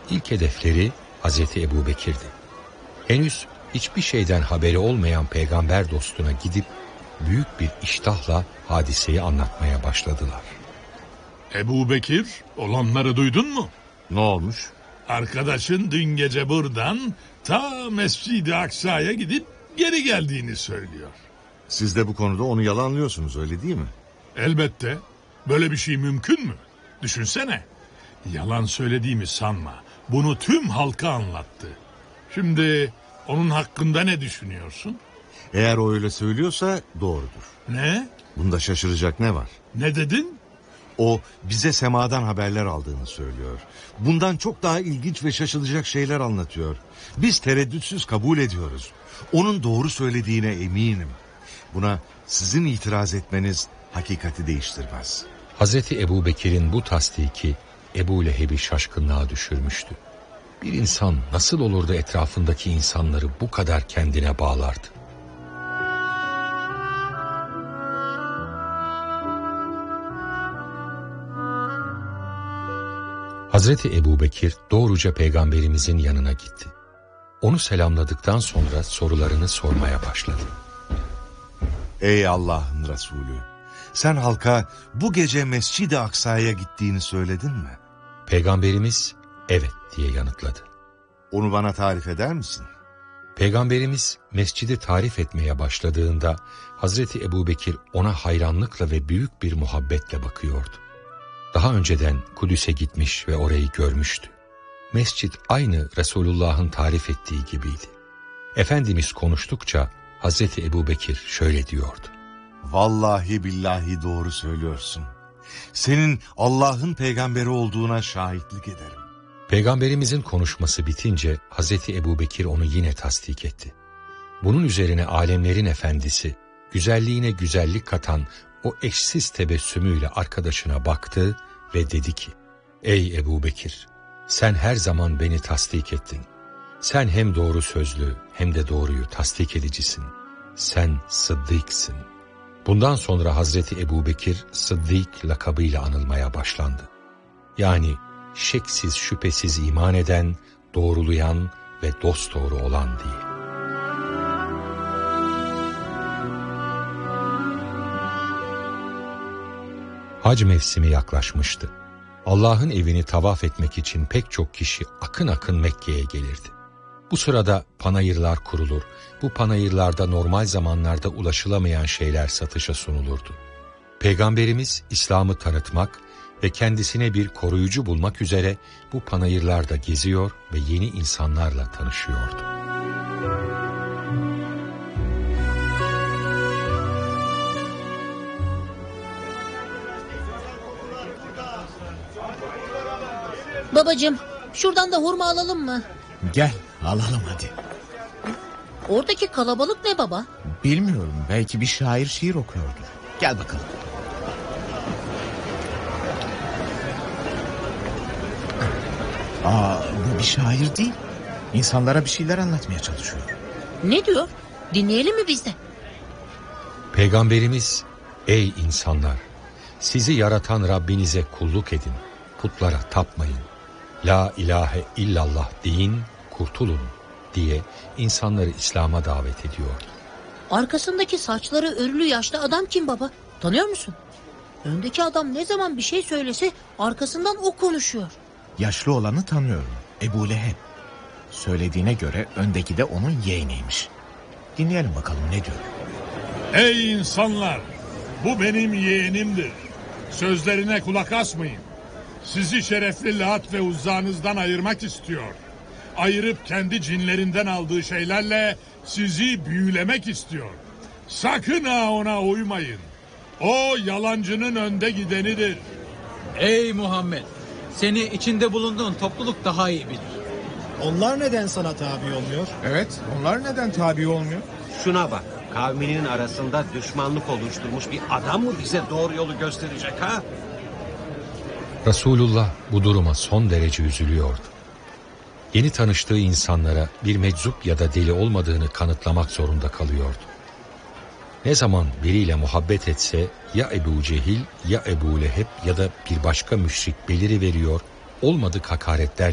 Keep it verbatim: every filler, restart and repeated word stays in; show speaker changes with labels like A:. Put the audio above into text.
A: ilk hedefleri Hazreti Ebubekir'di. Henüz hiçbir şeyden haberi olmayan peygamber dostuna gidip büyük bir iştahla hadiseyi anlatmaya başladılar.
B: Ebubekir, olanları duydun mu?
C: Ne olmuş?
B: Arkadaşın dün gece buradan ta Mescid-i Aksa'ya gidip geri geldiğini söylüyor.
C: Siz de bu konuda onu yalanlıyorsunuz, öyle değil mi?
B: Elbette. Böyle bir şey mümkün mü? Düşünsene. Yalan söylediğimi sanma. Bunu tüm halka anlattı. Şimdi onun hakkında ne düşünüyorsun?
C: Eğer o öyle söylüyorsa doğrudur.
B: Ne?
C: Bunda şaşıracak ne var?
B: Ne dedin?
C: O bize semadan haberler aldığını söylüyor. Bundan çok daha ilginç ve şaşılacak şeyler anlatıyor. Biz tereddütsüz kabul ediyoruz. Onun doğru söylediğine eminim. Buna sizin itiraz etmeniz hakikati değiştirmez.
A: Hazreti Ebubekir'in bu tasdiki Ebu Leheb'i şaşkınlığa düşürmüştü. Bir insan nasıl olur da etrafındaki insanları bu kadar kendine bağlardı? Hazreti Ebubekir doğruca peygamberimizin yanına gitti. Onu selamladıktan sonra sorularını sormaya başladı.
C: Ey Allah'ın Resulü, sen halka bu gece Mescid-i Aksa'ya gittiğini söyledin mi?
A: Peygamberimiz evet diye yanıtladı.
C: Onu bana tarif eder misin?
A: Peygamberimiz mescidi tarif etmeye başladığında Hazreti Ebubekir ona hayranlıkla ve büyük bir muhabbetle bakıyordu. Daha önceden Kudüs'e gitmiş ve orayı görmüştü. Mescid aynı Resulullah'ın tarif ettiği gibiydi. Efendimiz konuştukça Hazreti Ebubekir şöyle diyordu.
C: Vallahi billahi doğru söylüyorsun. Senin Allah'ın peygamberi olduğuna şahitlik ederim.
A: Peygamberimizin konuşması bitince Hazreti Ebubekir onu yine tasdik etti. Bunun üzerine alemlerin efendisi, güzelliğine güzellik katan o eşsiz tebessümüyle arkadaşına baktı ve dedi ki, Ey Ebubekir, sen her zaman beni tasdik ettin. Sen hem doğru sözlü hem de doğruyu tasdik edicisin. Sen Sıddık'sın. Bundan sonra Hazreti Ebubekir Sıddık lakabıyla anılmaya başlandı. Yani şeksiz şüphesiz iman eden, doğrulayan ve dosdoğru olan diye. Hac mevsimi yaklaşmıştı. Allah'ın evini tavaf etmek için pek çok kişi akın akın Mekke'ye gelirdi. Bu sırada panayırlar kurulur, bu panayırlarda normal zamanlarda ulaşılamayan şeyler satışa sunulurdu. Peygamberimiz İslam'ı tanıtmak ve kendisine bir koruyucu bulmak üzere bu panayırlarda geziyor ve yeni insanlarla tanışıyordu.
D: Babacığım, şuradan da hurma alalım mı?
E: Gel alalım hadi.
D: Oradaki kalabalık ne baba?
E: Bilmiyorum, belki bir şair şiir okuyordur. Gel bakalım. Aa, bu bir şair değil. İnsanlara bir şeyler anlatmaya çalışıyor.
D: Ne diyor? Dinleyelim mi biz de?
A: Peygamberimiz, ey insanlar, sizi yaratan Rabbinize kulluk edin, putlara tapmayın. La ilahe illallah deyin, kurtulun diye insanları İslam'a davet ediyordu.
D: Arkasındaki saçları örülü yaşlı adam kim baba? Tanıyor musun? Öndeki adam ne zaman bir şey söylese arkasından o konuşuyor.
E: Yaşlı olanı tanıyorum. Ebu Leheb. Söylediğine göre öndeki de onun yeğeniymiş. Dinleyelim bakalım ne diyor.
B: Ey insanlar! Bu benim yeğenimdir. Sözlerine kulak asmayın. Sizi şerefli Lat ve Uzza'nızdan ayırmak istiyor. Ayırıp kendi cinlerinden aldığı şeylerle sizi büyülemek istiyor. Sakın ha ona uymayın. O yalancının önde gidenidir.
F: Ey Muhammed! Seni içinde bulunduğun topluluk daha iyi bilir.
G: Onlar neden sana tabi olmuyor?
E: Evet, onlar neden tabi olmuyor?
H: Şuna bak, kavminin arasında düşmanlık oluşturmuş bir adam mı bize doğru yolu gösterecek ha?
A: Resulullah bu duruma son derece üzülüyordu. Yeni tanıştığı insanlara bir meczup ya da deli olmadığını kanıtlamak zorunda kalıyordu. Ne zaman biriyle muhabbet etse ya Ebu Cehil ya Ebu Leheb ya da bir başka müşrik beliriveriyor, olmadık hakaretler